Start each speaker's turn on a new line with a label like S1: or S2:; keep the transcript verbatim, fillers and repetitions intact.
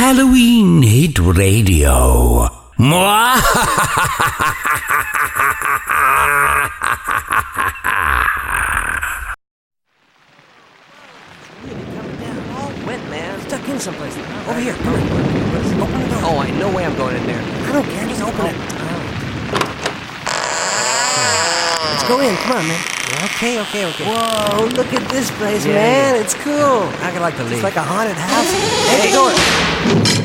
S1: Halloween Hit Radio.
S2: Wet, man. Stuck in someplace. Over here. Come on. Open the door. Oh, I no way I'm going in there. I don't care. Just open it. Let's go in. Come on, man. Okay, okay, okay. Whoa, look at this place, yeah, man. Yeah. It's cool. I could like to leave. It's like a haunted house. Hey, the door.